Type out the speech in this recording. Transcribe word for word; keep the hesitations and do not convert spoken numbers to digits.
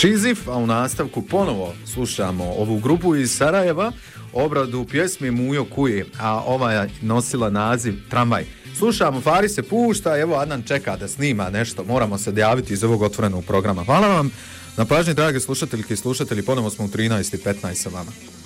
Šizif, a u nastavku ponovo slušamo ovu grupu iz Sarajeva, obradu pjesme Mujo Kuje, a ova je nosila naziv Tramvaj. Slušamo, Fari se pušta, evo Adnan čeka da snima nešto, moramo se odjaviti iz ovog otvorenog programa. Hvala vam na pažnji, drage slušateljke i slušatelji, ponovo smo u trinaest i petnaest sa vama.